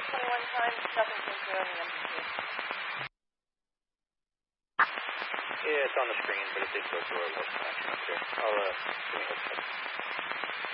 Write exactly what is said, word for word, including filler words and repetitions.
Delta twenty-one times, nothing came through on the M P two. Yeah, it's on the screen, but it did go through our local connection. Okay. I'll, uh, give me a second.